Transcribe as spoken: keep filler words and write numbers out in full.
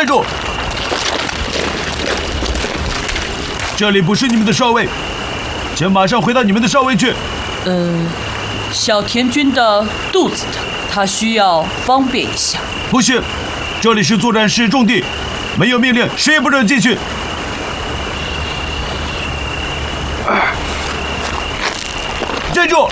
站住！这里不是你们的哨位，请马上回到你们的哨位去。 呃，小田君的肚子疼，他需要方便一下。 不行，这里是作战室重地，没有命令，谁也不准进去。站住！